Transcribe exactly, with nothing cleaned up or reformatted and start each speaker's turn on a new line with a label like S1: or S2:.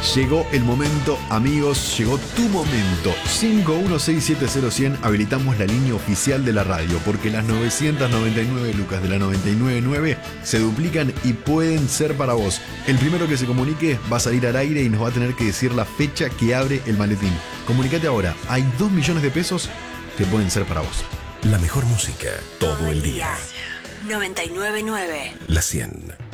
S1: Llegó el momento, amigos, llegó tu momento. cinco uno seis siete cero cero cero, habilitamos la línea oficial de la radio, porque las novecientas noventa y nueve lucas de la noventa y nueve punto nueve se duplican y pueden ser para vos. El primero que se comunique va a salir al aire y nos va a tener que decir la fecha que abre el maletín. Comunicate ahora, hay dos millones de pesos que pueden ser para vos.
S2: La mejor música, todo el día.
S3: noventa y nueve punto nueve.
S2: La cien.